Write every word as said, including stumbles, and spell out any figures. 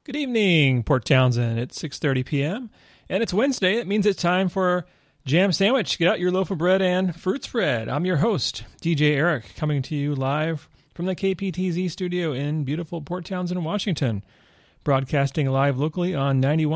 Good evening, Port Townsend. It's six thirty p.m. and it's Wednesday. It means it's time for Jam Sandwich. Get out your loaf of bread and fruit spread. I'm your host, D J Eric, coming to you live from the K P T Z studio in beautiful Port Townsend, Washington. Broadcasting live locally on ninety-one